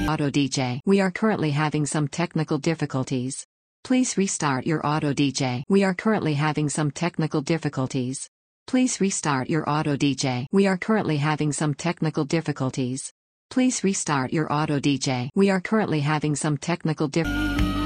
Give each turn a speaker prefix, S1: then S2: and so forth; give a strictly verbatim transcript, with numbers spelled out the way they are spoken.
S1: Auto D J. We are currently having some technical difficulties. Please restart your Auto D J. We are currently having some technical difficulties. Please restart your Auto D J. We are currently having some technical difficulties. Please restart your Auto D J. We are currently having some technical difficulties.